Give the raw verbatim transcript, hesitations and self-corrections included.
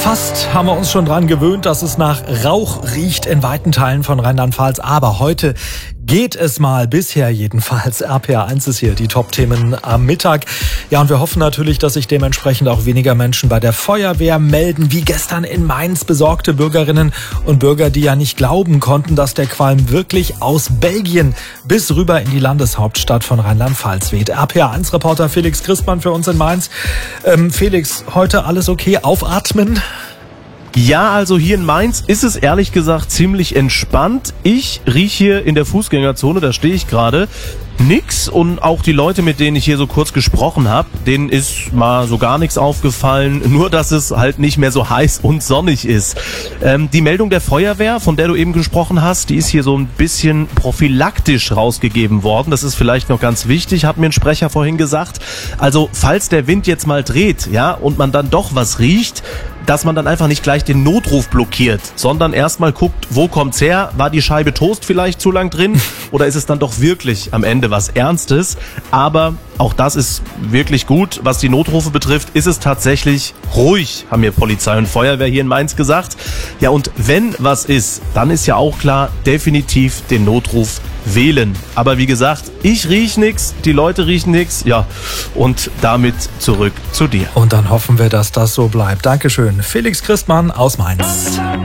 Fast haben wir uns schon dran gewöhnt, dass es nach Rauch riecht in weiten Teilen von Rheinland-Pfalz. Aber heute geht es mal, bisher jedenfalls. R P R eins ist hier, die Top-Themen am Mittag. Ja, und wir hoffen natürlich, dass sich dementsprechend auch weniger Menschen bei der Feuerwehr melden, wie gestern in Mainz besorgte Bürgerinnen und Bürger, die ja nicht glauben konnten, dass der Qualm wirklich aus Belgien bis rüber in die Landeshauptstadt von Rheinland-Pfalz weht. R P R eins Reporter Felix Christmann für uns in Mainz. Ähm, Felix, heute alles okay? Aufatmen? Ja, also hier in Mainz ist es ehrlich gesagt ziemlich entspannt. Ich rieche hier in der Fußgängerzone, da stehe ich gerade, nix. Und auch die Leute, mit denen ich hier so kurz gesprochen habe, denen ist mal so gar nichts aufgefallen. Nur, dass es halt nicht mehr so heiß und sonnig ist. Ähm, die Meldung der Feuerwehr, von der du eben gesprochen hast, die ist hier so ein bisschen prophylaktisch rausgegeben worden. Das ist vielleicht noch ganz wichtig, hat mir ein Sprecher vorhin gesagt. Also, falls der Wind jetzt mal dreht, ja, und man dann doch was riecht, dass man dann einfach nicht gleich den Notruf blockiert, sondern erstmal guckt, wo kommt's her? War die Scheibe Toast vielleicht zu lang drin? Oder ist es dann doch wirklich am Ende was Ernstes? Aber auch das ist wirklich gut. Was die Notrufe betrifft, ist es tatsächlich ruhig, haben mir Polizei und Feuerwehr hier in Mainz gesagt. Ja, und wenn was ist, dann ist ja auch klar, definitiv den Notruf wählen. Aber wie gesagt, ich riech nix, die Leute riechen nix, ja, und damit zurück zu dir. Und dann hoffen wir, dass das so bleibt. Dankeschön. Felix Christmann aus Mainz.